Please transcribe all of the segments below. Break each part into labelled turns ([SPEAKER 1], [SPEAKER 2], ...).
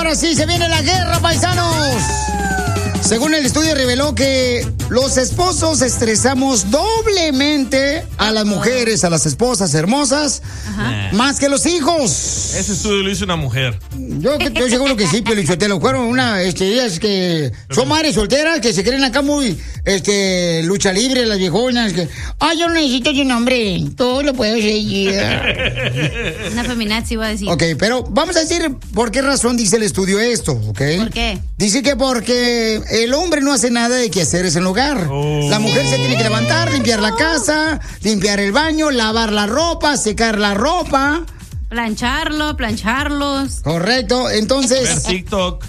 [SPEAKER 1] ahora sí se viene la guerra, paisanos. Según el estudio reveló que los esposos estresamos doblemente a las mujeres, a las esposas hermosas, más que los hijos.
[SPEAKER 2] Ese estudio lo hizo una mujer.
[SPEAKER 1] Yo estoy seguro que sí, Piolichotelo. Fueron ellas que son madres solteras que se creen acá muy lucha libre, las viejonas. Que, yo no necesito un hombre, todo lo puedo seguir.
[SPEAKER 3] Una feminazi iba a decir.
[SPEAKER 1] Ok, pero vamos a decir por qué razón dice el estudio esto, ¿ok?
[SPEAKER 3] ¿Por qué?
[SPEAKER 1] Dice que porque el hombre no hace nada de quehaceres en el hogar. La mujer se tiene que levantar, limpiar la casa, limpiar el baño, lavar la ropa, secar la ropa.
[SPEAKER 3] Plancharlos.
[SPEAKER 1] Correcto, entonces...
[SPEAKER 2] Ver TikTok.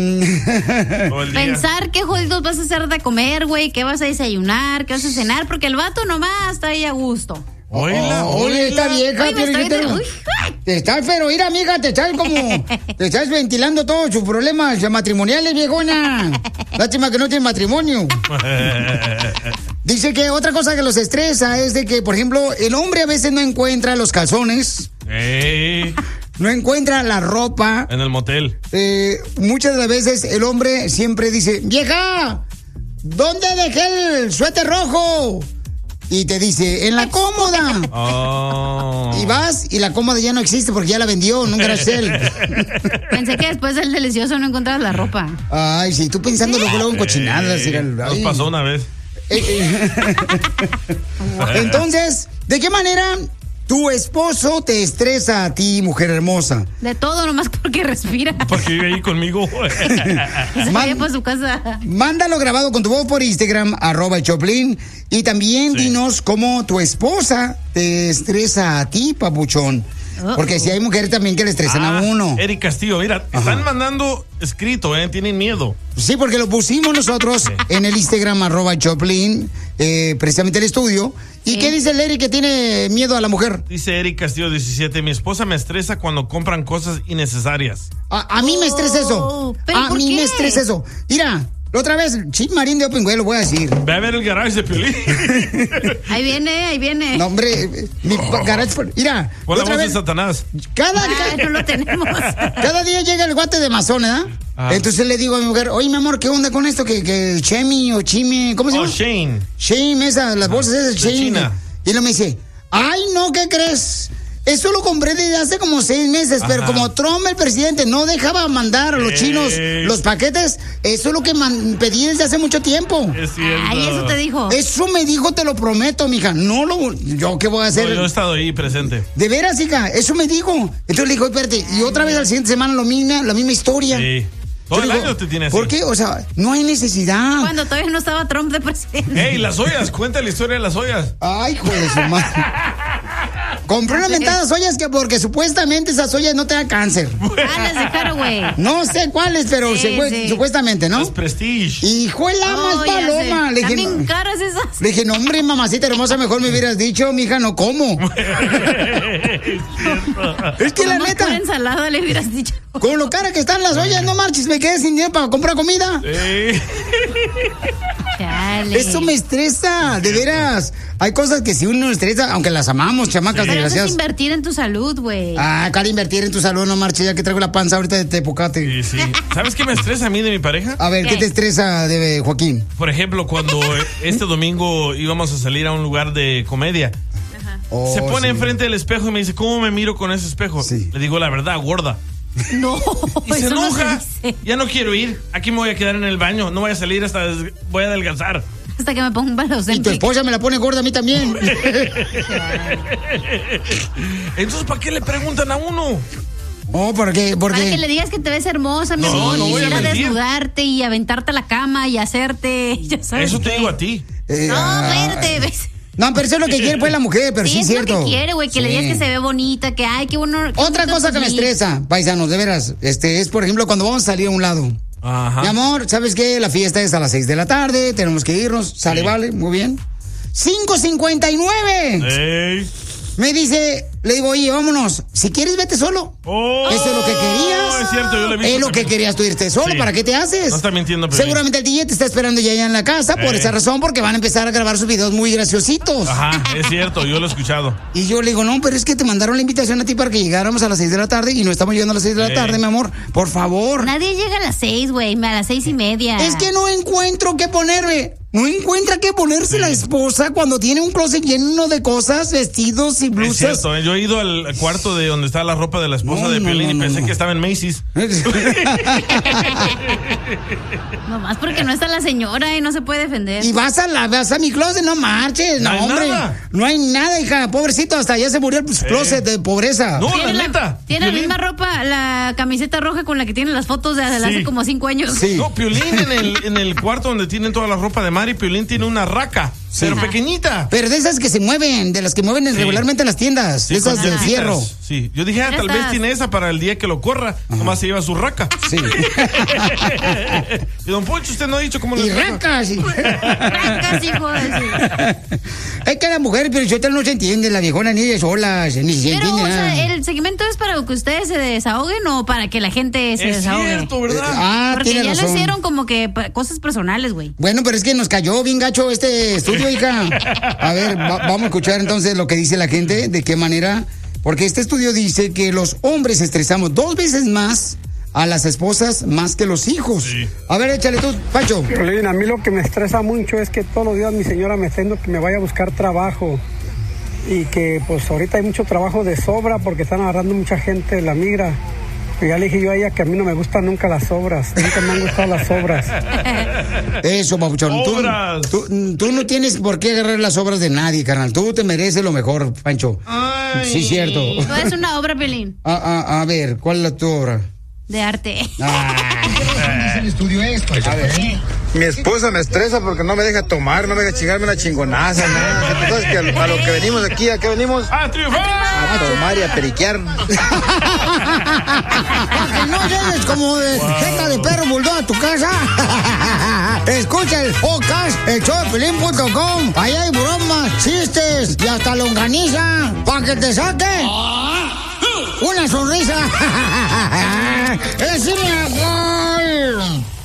[SPEAKER 3] Pensar qué jodidos vas a hacer de comer, güey, qué vas a desayunar, qué vas a cenar, porque el vato nomás está ahí a gusto.
[SPEAKER 1] Oye, esta vieja, pero mira, amiga, te estás ventilando todos sus problemas matrimoniales, viejona. Lástima que no tiene matrimonio. Dice que otra cosa que los estresa es de que, por ejemplo, el hombre a veces no encuentra los calzones. No encuentra la ropa.
[SPEAKER 2] En el motel.
[SPEAKER 1] Muchas de las veces el hombre siempre dice, vieja, ¿dónde dejé el suéter rojo? Y te dice, en la cómoda. Y vas y la cómoda ya no existe porque ya la vendió, nunca era él.
[SPEAKER 3] Pensé que después del delicioso no encontrabas la ropa.
[SPEAKER 1] Ay, sí, tú pensando luego en cochinadas.
[SPEAKER 2] Nos pasó una vez.
[SPEAKER 1] Entonces, ¿de qué manera tu esposo te estresa a ti, mujer hermosa?
[SPEAKER 3] De todo, nomás porque respira.
[SPEAKER 2] Porque vive ahí conmigo.
[SPEAKER 3] Se vaya para su casa.
[SPEAKER 1] Mándalo grabado con tu voz por Instagram, @Choplin. Y también dinos cómo tu esposa te estresa a ti, papuchón. Porque si hay mujeres también que le estresan a uno.
[SPEAKER 2] Eric Castillo, mira, están mandando escrito, tienen miedo.
[SPEAKER 1] Sí, porque lo pusimos nosotros en el Instagram, @Choplin, precisamente el estudio. ¿Y qué dice el Eric que tiene miedo a la mujer?
[SPEAKER 2] Dice Eric Castillo 17, mi esposa me estresa cuando compran cosas innecesarias.
[SPEAKER 1] A mí me estresa eso. A mí me estresa eso. Mira, otra vez, Chip Marín de Open Way, lo voy a decir.
[SPEAKER 2] Ve a ver el garage de Piolín.
[SPEAKER 3] Ahí viene.
[SPEAKER 1] No, hombre, mi garage. Mira,
[SPEAKER 2] pon la voz de Satanás.
[SPEAKER 3] No lo tenemos.
[SPEAKER 1] Cada día llega el guate de Amazon, ¿verdad? Entonces le digo a mi mujer, oye, mi amor, ¿qué onda con esto? Que Chemi o Chime, ¿cómo se llama?
[SPEAKER 2] Shane.
[SPEAKER 1] Shane, las bolsas esas, Shane.
[SPEAKER 2] China.
[SPEAKER 1] Y luego me dice, ay, no, ¿qué crees? Eso lo compré desde hace como 6 meses, pero como Trump, el presidente, no dejaba mandar a los chinos los paquetes, eso es lo que pedí desde hace mucho tiempo.
[SPEAKER 2] Es cierto.
[SPEAKER 3] Ay, eso te dijo.
[SPEAKER 1] Eso me dijo, te lo prometo, mija. ¿Yo qué voy a hacer?
[SPEAKER 2] No, yo he estado ahí presente.
[SPEAKER 1] De veras, hija, eso me dijo. Entonces le dijo, espérate, y otra vez al siguiente semana la misma historia.
[SPEAKER 2] Sí. Todo el año te tienes.
[SPEAKER 1] ¿Por qué? O sea, no hay necesidad.
[SPEAKER 3] Cuando todavía no estaba Trump de presidente.
[SPEAKER 2] ¡Ey, las ollas! Cuenta la historia de las ollas.
[SPEAKER 1] Ay, hijo de su madre. Compré unas mentadas ollas porque supuestamente esas ollas no te dan cáncer.
[SPEAKER 3] Las de Haraway.
[SPEAKER 1] No sé cuáles, pero supuestamente, ¿no?
[SPEAKER 2] Es Prestige.
[SPEAKER 1] Hijo de la más paloma. Le dije,
[SPEAKER 3] ¿También caras esas?
[SPEAKER 1] Le dije, no, hombre, mamacita hermosa, mejor me hubieras dicho, mija, no como. Es que la neta.
[SPEAKER 3] Una ensalada le hubieras dicho.
[SPEAKER 1] Con lo cara que están las ollas, no marches, me quedé sin dinero para comprar comida.
[SPEAKER 3] Chale.
[SPEAKER 1] Eso me estresa, de veras. Hay cosas que si uno estresa, aunque las amamos, chamacas,
[SPEAKER 3] Pero eso
[SPEAKER 1] desgraciadas.
[SPEAKER 3] es invertir en tu salud, güey.
[SPEAKER 1] Cara, invertir en tu salud, no marches, ya que traigo la panza ahorita de tepocate.
[SPEAKER 2] Sí. ¿Sabes qué me estresa a mí de mi pareja?
[SPEAKER 1] A ver, ¿qué te estresa de Joaquín?
[SPEAKER 2] Por ejemplo, cuando este domingo íbamos a salir a un lugar de comedia. Se pone enfrente del espejo y me dice, ¿cómo me miro con ese espejo? Le digo la verdad, gorda.
[SPEAKER 3] No,
[SPEAKER 2] y se enoja.
[SPEAKER 3] No se dice.
[SPEAKER 2] Ya no quiero ir. Aquí me voy a quedar en el baño. No voy a salir hasta voy a adelgazar.
[SPEAKER 3] Hasta que me ponga un balón.
[SPEAKER 1] Y tu esposa me la pone gorda a mí también.
[SPEAKER 2] Entonces, ¿para qué le preguntan a uno?
[SPEAKER 1] ¿Por qué?
[SPEAKER 3] Para que le digas que te ves hermosa, mi amor. Quisiera desnudarte y aventarte a la cama y hacerte. Ya sabes.
[SPEAKER 2] Eso te digo a ti.
[SPEAKER 3] No, verte, ¿ves?
[SPEAKER 1] No, pero eso es lo que quiere pues la mujer, pero sí es cierto.
[SPEAKER 3] Es lo que quiere, güey, que le digas que se ve bonita, que ay, qué bueno.
[SPEAKER 1] Otra cosa que me estresa, paisanos, de veras, es por ejemplo cuando vamos a salir a un lado.
[SPEAKER 2] Ajá.
[SPEAKER 1] Mi amor, ¿sabes qué? La fiesta es a las 6 de la tarde, tenemos que irnos, sale, vale, muy bien. 5:59. Me dice, le digo, oye, vámonos. Si quieres, vete solo.
[SPEAKER 2] Oh,
[SPEAKER 1] eso es lo que querías.
[SPEAKER 2] Es cierto, yo le he visto.
[SPEAKER 1] Es lo que querías tú, irte solo. Sí. ¿Para qué te haces?
[SPEAKER 2] No está mintiendo, pero
[SPEAKER 1] seguramente el DJ te está esperando ya en la casa por esa razón, porque van a empezar a grabar sus videos muy graciositos.
[SPEAKER 2] Ajá, es cierto, yo lo he escuchado.
[SPEAKER 1] Y yo le digo, no, pero es que te mandaron la invitación a ti para que llegáramos a las 6 de la tarde y no estamos llegando a las 6 de la tarde, mi amor. Por favor.
[SPEAKER 3] Nadie llega a las 6, güey, a las 6:30.
[SPEAKER 1] Es que no encuentro qué ponerme. No encuentra qué ponerse la esposa cuando tiene un closet lleno de cosas, vestidos y blusas.
[SPEAKER 2] Es cierto, yo he ido al cuarto de donde está la ropa de la esposa de Piolín y pensé que estaba en Macy's.
[SPEAKER 3] Nomás porque no está la señora y no se puede defender.
[SPEAKER 1] Y vas a mi closet, no marches. No, hombre. Nada. No hay nada, hija. Pobrecito, hasta ya se murió el closet de pobreza.
[SPEAKER 2] No, la neta.
[SPEAKER 3] Tiene la misma ropa, la camiseta roja con la que tiene las fotos de hace como 5 años.
[SPEAKER 1] Sí.
[SPEAKER 2] No, Piolín en el cuarto donde tienen toda la ropa de Mari, Piolín tiene una raca, pero pequeñita.
[SPEAKER 1] Pero de esas que se mueven, de las que mueven regularmente en las tiendas, de esas de fierro.
[SPEAKER 2] Sí, yo dije, tal vez tiene esa para el día que lo corra, nomás se lleva su raca.
[SPEAKER 1] Sí.
[SPEAKER 2] Y don Poncho, usted no ha dicho cómo
[SPEAKER 1] lo racas, sí.
[SPEAKER 3] Racas, hijo de sí.
[SPEAKER 1] Es que la mujer, pero yo no se entiende, la viejona ni de solas, ni se entiende nada.
[SPEAKER 3] ¿El segmento es para que ustedes se desahoguen o para que la gente se desahogue?
[SPEAKER 2] Es cierto, ¿verdad?
[SPEAKER 3] Porque ya lo hicieron como que cosas personales, güey.
[SPEAKER 1] Bueno, pero es que nos cayó bien gacho este estudio, hija. A ver, vamos a escuchar entonces lo que dice la gente, de qué manera. Porque este estudio dice que los hombres estresamos 2 veces más a las esposas más que los hijos. Sí. A ver, échale tú, Pancho.
[SPEAKER 4] Piolín, a mí lo que me estresa mucho es que todos los días mi señora me está diciendo que me vaya a buscar trabajo. Y que pues ahorita hay mucho trabajo de sobra porque están agarrando mucha gente de la migra. Y ya le dije yo a ella que a mí no me gustan nunca las obras. Nunca me han gustado las obras.
[SPEAKER 1] Eso, papuchón. Tú no tienes por qué agarrar las obras de nadie, carnal. Tú te mereces lo mejor, Pancho.
[SPEAKER 2] Ay.
[SPEAKER 1] Sí, cierto.
[SPEAKER 3] Tú eres una obra, Piolín.
[SPEAKER 1] A ver, ¿cuál es tu obra?
[SPEAKER 3] De arte.
[SPEAKER 1] El estudio es, pues, a ver.
[SPEAKER 5] Mi esposa me estresa porque no me deja tomar, no me deja chingarme una chingonaza, nada. Entonces, que a lo que venimos aquí, ¿a qué venimos?
[SPEAKER 2] ¡A triunfar!
[SPEAKER 5] A tomar y a periquear.
[SPEAKER 1] Para que no llegues como de jeta de perro bulldog a tu casa. Escucha el podcast, elshowdepiolín.com. Ahí hay bromas, chistes y hasta longaniza. Para que te saque una sonrisa. ¡Es mi amor!